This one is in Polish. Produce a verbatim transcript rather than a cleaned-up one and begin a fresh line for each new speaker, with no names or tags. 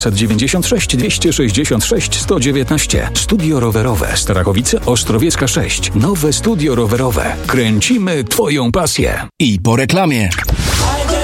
dziewięćdziesiąt sześć dwieście sześćdziesiąt sześć sto dziewiętnaście. Studio rowerowe Starachowice Ostrowiecka sześć. Nowe studio rowerowe. Kręcimy Twoją pasję.
I po reklamie.